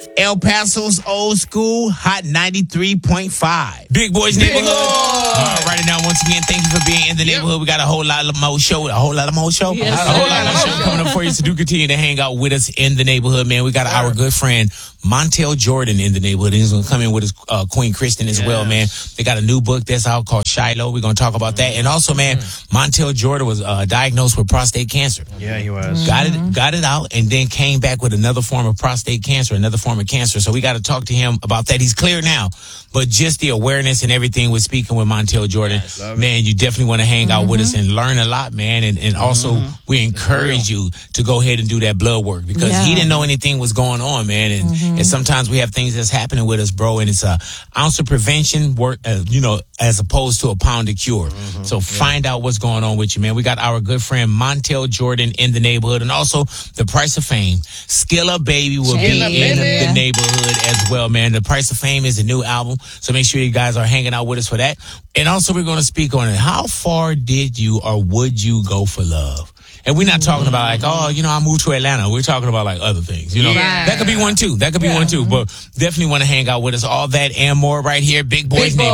El Paso's old school, Hot 93.5. Big Boys Neighborhood. Right now, once again, thank you for being in the neighborhood. We got a whole lot more show. Coming up for you. So do continue to hang out with us in the neighborhood, man. We got our good friend Montel Jordan in the neighborhood. He's going to come in with his Queen Kristen as well, man. They got a new book that's out called Shiloh. We're going to talk about that. And also, man, Montel Jordan was diagnosed with prostate cancer. Yeah, he was. Got it out, and then came back with another form of prostate cancer, another form of cancer. So we got to talk to him about that. He's clear now, but just the awareness and everything with speaking with Montel Jordan, man, you definitely want to hang out with us and learn a lot, man. And also, we encourage you to go ahead and do that blood work because he didn't know anything was going on, man. And sometimes we have things that's happening with us, bro, and it's a ounce of prevention work, as opposed to a pound of cure. So find out what's going on with you, man. We got our good friend Montel Jordan in the neighborhood, and also The Price of Fame. Skilla Baby will be in the neighborhood as well, man. The Price of Fame is a new album, so make sure you guys are hanging out with us for that. And also, we're going to speak on it. How far did you or would you go for love? And we're not talking about I moved to Atlanta. We're talking about like other things, That could be one too. But definitely want to hang out with us. All that and more right here. Big Boys Neighborhood.